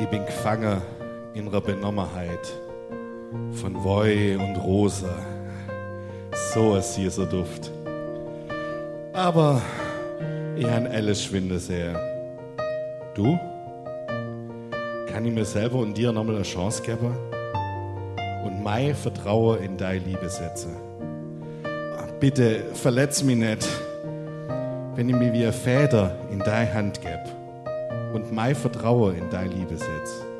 Ich bin gefangen in einer Benommenheit von Woi und Rosa. So ist hier so Duft. Aber ich habe alles schwinden sehen. Du? Kann ich mir selber und dir nochmal eine Chance geben? Und mein Vertrauen in deine Liebe setzen? Bitte verletz mich nicht, wenn ich mir wie eine Feder in deine Hand gebe und mein Vertrauen in deine Liebe setze.